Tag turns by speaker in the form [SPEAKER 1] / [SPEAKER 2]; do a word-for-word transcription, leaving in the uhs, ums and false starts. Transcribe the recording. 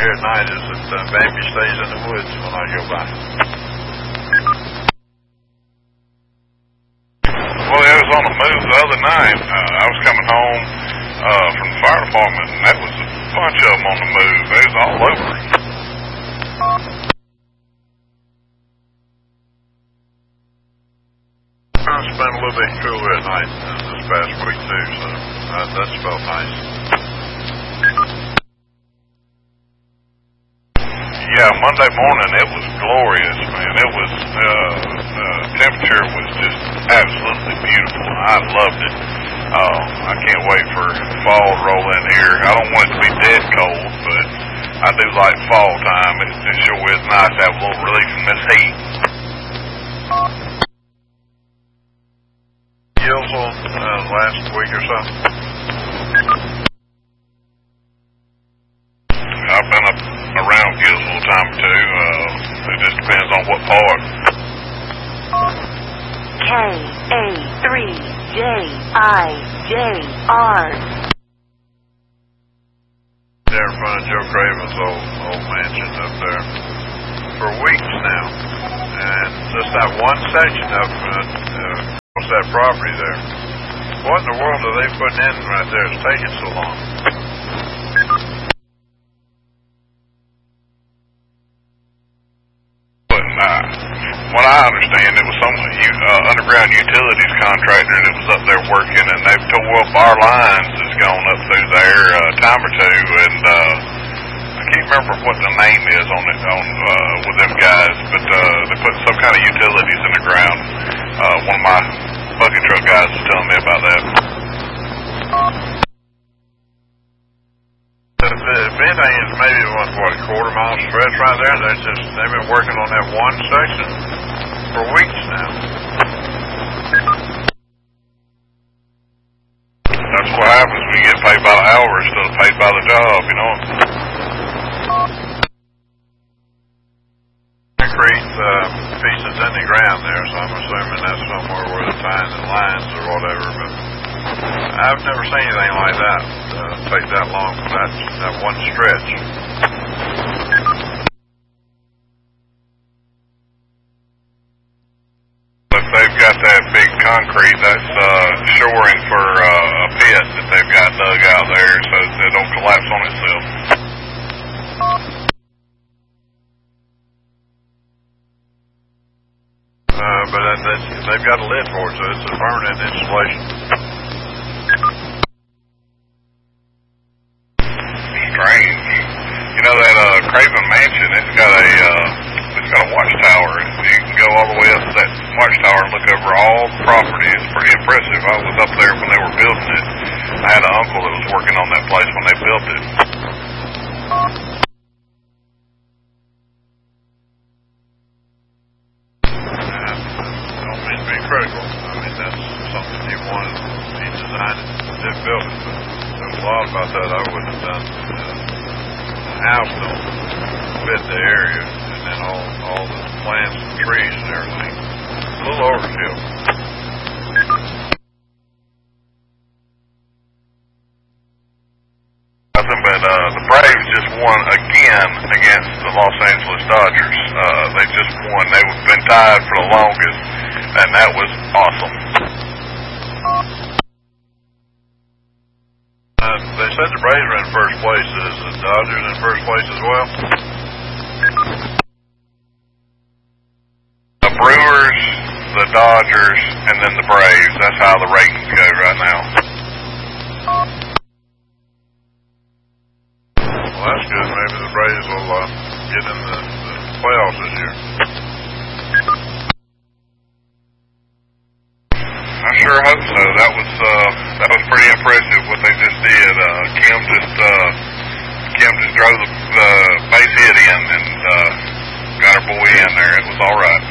[SPEAKER 1] here at night is that uh, Bambi stays in the woods when I go by.
[SPEAKER 2] Well, I was on the move the other night. Uh, I was coming home uh, from the fire department, and that was a bunch of them on the move. They was all over.
[SPEAKER 1] It's been a little bit cooler at night this past week too, so that, that's felt nice.
[SPEAKER 2] Yeah, Monday morning it was glorious, man. It was uh, uh, temperature was just absolutely beautiful. I loved it. Uh, I can't wait for fall to roll in here. I don't want it to be dead cold, but I do like fall time. It, it sure is nice to have a little relief from this heat.
[SPEAKER 1] Gilsel uh, last week or so?
[SPEAKER 2] I've been up around Gilsel a time or two. Uh, it just depends on what part.
[SPEAKER 3] K A three J I J R.
[SPEAKER 1] There in front of Joe Craven's old, old mansion up there for weeks now. And just that one section of uh, uh, that property there. What in the world are they putting in right there? It's taking so long.
[SPEAKER 2] But uh, what I understand, it was some uh, underground utilities contractor that was up there working, and they've tore up our lines that's gone up through there a time or two, and uh, I can't remember what the name is on it on uh, with them guys, but uh, they put some kind of utilities in the ground. Uh, one of my bucket truck guys was telling me about that.
[SPEAKER 1] If anything, is maybe what, what a quarter mile stretch right there. They're just they've been working on that one section for weeks now.
[SPEAKER 2] That's what happens when you get paid by the hour instead of paid by the job, you know.
[SPEAKER 1] Concrete uh, pieces in the ground there, so I'm assuming that's somewhere where they're tying the lines or whatever. But I've never seen anything like that uh, take that long for that that one stretch.
[SPEAKER 2] If they've got that big concrete, that's uh, shoring for uh, a pit that they've got dug out there so that it don't collapse on itself.
[SPEAKER 1] Uh, but that, that's, they've got a lid for it, so it's a permanent installation.
[SPEAKER 2] Strange. You know that uh, Craven Mansion, it's got a uh, it's got a watchtower. You can go all the way up to that watchtower and look over all the property. It's pretty impressive. I was up there when they were building it. I had an uncle that was working on that place when they built it.
[SPEAKER 1] Critical. I mean, that's something he wanted. He designed it, they built it. But there's a lot about that I wouldn't have done. Uh, the house don't fit the area, and then all all the plants and trees and everything. It's a little overkill.
[SPEAKER 2] Nothing but uh, the Braves just won again against the Los Angeles Dodgers. Uh, they just won. They've been tied for the longest. And that was awesome.
[SPEAKER 1] Uh, they said the Braves were in first place. Is the Dodgers in first place as well?
[SPEAKER 2] The Brewers, the Dodgers, and then the Braves. That's how the ratings go right now.
[SPEAKER 1] Well, that's good. Maybe the Braves will uh, get in the, the playoffs this year.
[SPEAKER 2] I sure hope so. That was uh, that was pretty impressive what they just did. Uh, Kim just uh, Kim just drove the, the base hit in and uh, got her boy in there. It was all right.